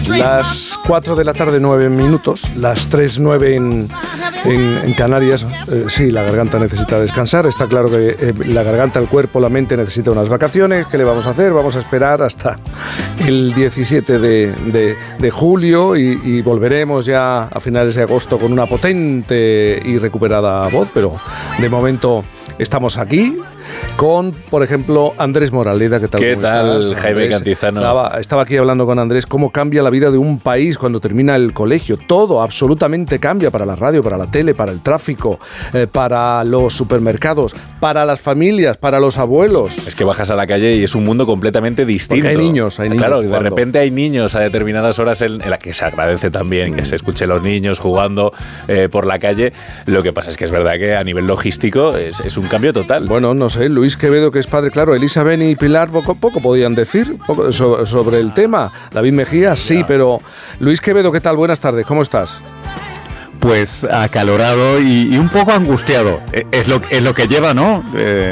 Las 4 de la tarde, 9 minutos, las 3:09 en Canarias. Sí, la garganta necesita descansar. Está claro que la garganta, el cuerpo, la mente necesita unas vacaciones. ¿Qué le vamos a hacer? Vamos a esperar hasta el 17 de julio y volveremos ya a finales de agosto con una potente y recuperada voz, pero de momento estamos aquí con, por ejemplo, Andrés Moraleda. ¿Qué tal? ¿Qué tal, estás, Jaime Cantizano? Estaba aquí hablando con Andrés cómo cambia la vida de un país cuando termina el colegio. Todo absolutamente cambia para la radio, para la tele, para el tráfico, para los supermercados, para las familias, para los abuelos. Es que bajas a la calle y es un mundo completamente distinto. Porque hay niños. Claro, de repente hay niños a determinadas horas en las que se agradece también que se escuche los niños jugando por la calle. Lo que pasa es que es verdad que a nivel logístico es un cambio total. Bueno, no sé, Luis Quevedo, que es padre, claro, Elisa Beni y Pilar poco podían decir sobre el tema. David Mejía, sí, pero Luis Quevedo, ¿qué tal? Buenas tardes, ¿cómo estás? Pues acalorado y un poco angustiado. Es lo que lleva, ¿no?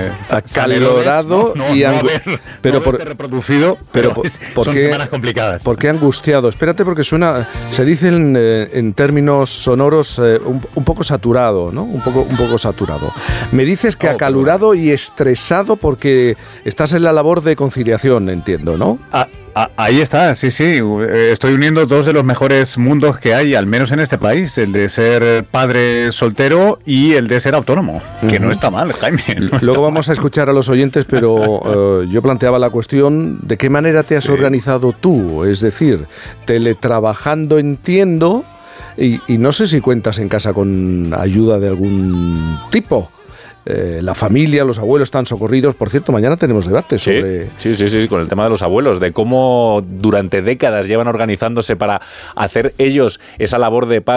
Acalorado y reproducido, pero son semanas complicadas. ¿Por qué angustiado? Espérate, porque se dice en términos sonoros un poco saturado, ¿no? Un poco saturado. Me dices que acalorado y estresado porque estás en la labor de conciliación, entiendo, ¿no? Ahí está, sí. Estoy uniendo dos de los mejores mundos que hay, al menos en este país, el de ser padre soltero y el de ser autónomo, que no está mal, Jaime. Luego vamos a escuchar a los oyentes, pero yo planteaba la cuestión, ¿de qué manera te has organizado tú? Es decir, teletrabajando, entiendo, y no sé si cuentas en casa con ayuda de algún tipo. La familia, los abuelos están socorridos. Por cierto, mañana tenemos debate sobre... Sí, con el tema de los abuelos, de cómo durante décadas llevan organizándose para hacer ellos esa labor de padre